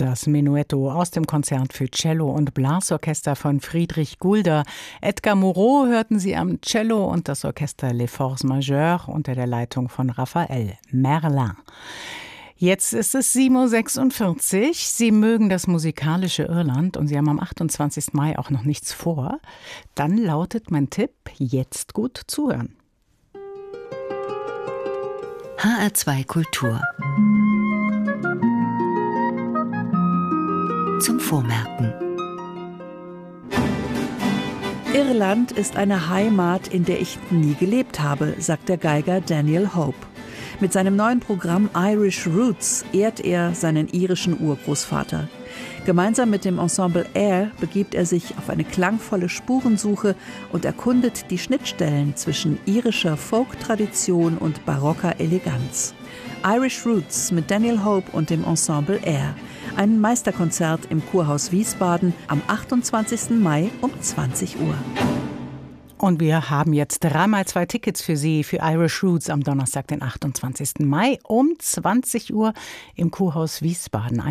das Menuetto aus dem Konzert für Cello und Blasorchester von Friedrich Gulder. Edgar Moreau hörten Sie am Cello und das Orchester Les Forces Majeures unter der Leitung von Raphael Merlin. Jetzt ist es 7:46 Uhr. Sie mögen das musikalische Irland und Sie haben am 28. Mai auch noch nichts vor. Dann lautet mein Tipp, jetzt gut zuhören. HR2 Kultur. Zum Vormerken. Irland ist eine Heimat, in der ich nie gelebt habe, sagt der Geiger Daniel Hope. Mit seinem neuen Programm Irish Roots ehrt er seinen irischen Urgroßvater. Gemeinsam mit dem Ensemble Air begibt er sich auf eine klangvolle Spurensuche und erkundet die Schnittstellen zwischen irischer Folk-Tradition und barocker Eleganz. Irish Roots mit Daniel Hope und dem Ensemble Air. Ein Meisterkonzert im Kurhaus Wiesbaden am 28. Mai um 20 Uhr. Und wir haben jetzt 3x2 Tickets für Sie für Irish Roots am Donnerstag, den 28. Mai um 20 Uhr im Kurhaus Wiesbaden.